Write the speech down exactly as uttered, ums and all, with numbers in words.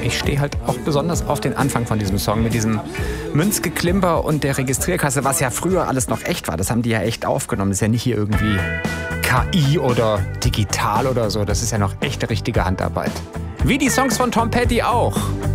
Ich stehe halt auch besonders auf den Anfang von diesem Song mit diesem Münzgeklimper und der Registrierkasse, was ja früher alles noch echt war. Das haben die ja echt aufgenommen. Das ist ja nicht hier irgendwie K I oder digital oder so. Das ist ja noch echte, richtige Handarbeit. Wie die Songs von Tom Petty auch.